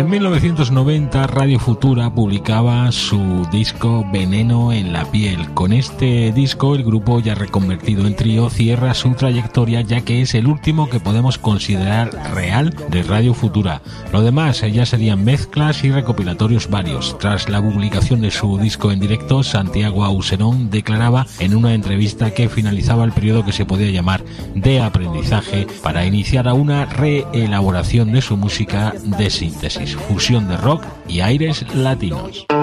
En 1990 Radio Futura publicaba su disco Veneno en la piel. Con este disco el grupo, ya reconvertido en trío, cierra su trayectoria, ya que es el último que podemos considerar real de Radio Futura. Lo demás ya serían mezclas y recopilatorios varios. Tras la publicación de su disco en directo, Santiago Auserón declaraba en una entrevista que finalizaba el periodo que se podía llamar de aprendizaje para iniciar a una reelaboración de su música de síntesis, fusión de rock y aires latinos.